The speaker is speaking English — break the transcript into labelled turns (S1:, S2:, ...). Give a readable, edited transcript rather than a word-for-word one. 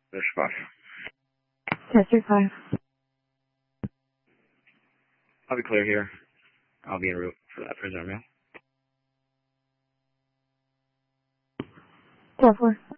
S1: 15.
S2: Tester 5.
S1: I'll be clear here. I'll be en route for that prisoner mail.
S2: Tower 4.